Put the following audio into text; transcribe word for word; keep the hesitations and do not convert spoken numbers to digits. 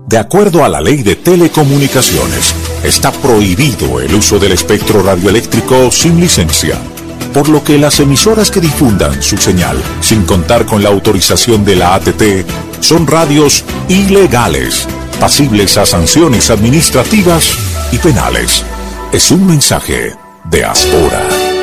De acuerdo a la Ley de Telecomunicaciones, está prohibido el uso del espectro radioeléctrico sin licencia, por lo que las emisoras que difundan su señal sin contar con la autorización de la A T T son radios ilegales, pasibles a sanciones administrativas y penales. Es un mensaje de Asfora.